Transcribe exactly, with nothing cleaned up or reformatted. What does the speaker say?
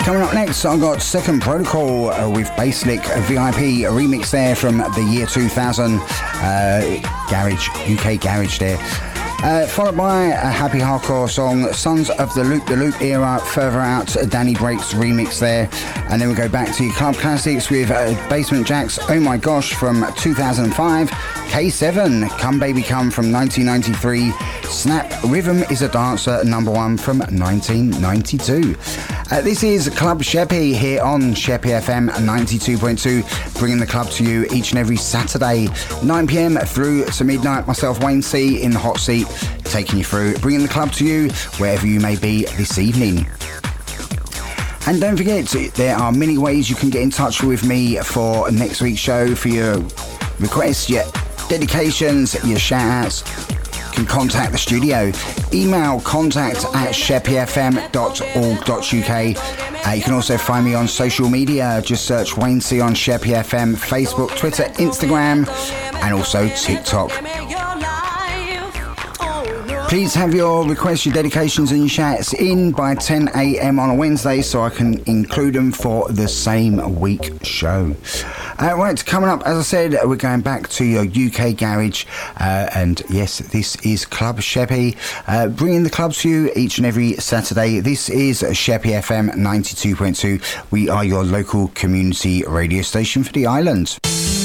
Coming up next, I've got Second Protocol uh, with Basslick V I P, a remix there from the year two thousand, uh, Garage, U K Garage there. Uh, followed by a happy hardcore song, Sons of the Loop the Loop era, further out, Danny Breaks remix there. And then we go back to club classics with uh, Basement Jaxx, Oh My Gosh from two thousand five, K seven, Come Baby Come from nineteen ninety-three, Snap, Rhythm is a Dancer, number one from nineteen ninety-two. Uh, this is Club Sheppy here on Sheppy F M ninety-two point two, bringing the club to you each and every Saturday, nine p.m. through to midnight. Myself, Wayne C, in the hot seat, taking you through, bringing the club to you wherever you may be this evening. And don't forget, there are many ways you can get in touch with me for next week's show, for your requests, your dedications, your shout-outs. You can contact the studio. Email contact at sheppy f m dot org dot u k. Uh, you can also find me on social media. Just search Wayne C on Sheppy F M, Facebook, Twitter, Instagram, and also TikTok. Please have your requests, your dedications and your shouts in by ten a.m. on a Wednesday so I can include them for the same week show. Uh, right, coming up, as I said, we're going back to your U K Garage, uh, and yes, this is Club Sheppy, uh, bringing the club to you each and every Saturday. This is Sheppy F M ninety-two point two. We are your local community radio station for the island.